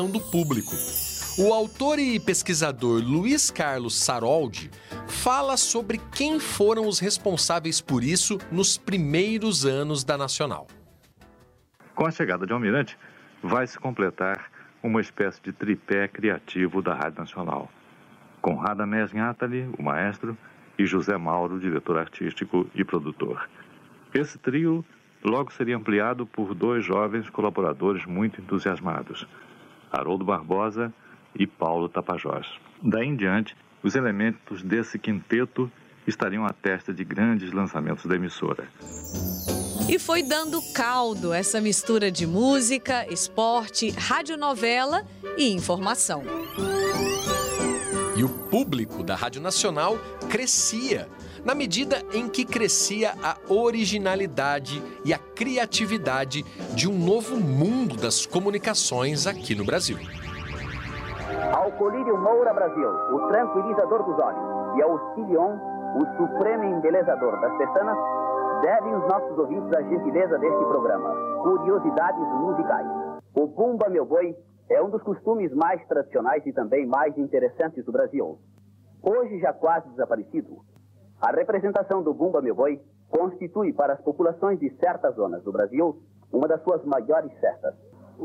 do público. O autor e pesquisador Luiz Carlos Saroldi fala sobre quem foram os responsáveis por isso nos primeiros anos da Nacional. Com a chegada de Almirante, vai se completar uma espécie de tripé criativo da Rádio Nacional, com Radamés Nhatali, o maestro, e José Mauro, diretor artístico e produtor. Esse trio logo seria ampliado por dois jovens colaboradores muito entusiasmados, Haroldo Barbosa e Paulo Tapajós. Daí em diante, os elementos desse quinteto estariam à testa de grandes lançamentos da emissora. E foi dando caldo essa mistura de música, esporte, radionovela e informação. E o público da Rádio Nacional crescia, na medida em que crescia a originalidade e a criatividade de um novo mundo das comunicações aqui no Brasil. Ao colírio Moura Brasil, o tranquilizador dos olhos, e ao Cilion, o supremo embelezador das pestanas, devem os nossos ouvintes a gentileza deste programa, Curiosidades Musicais. O Bumba Meu Boi é um dos costumes mais tradicionais e também mais interessantes do Brasil. Hoje já quase desaparecido, a representação do Bumba Meu Boi constitui para as populações de certas zonas do Brasil uma das suas maiores festas.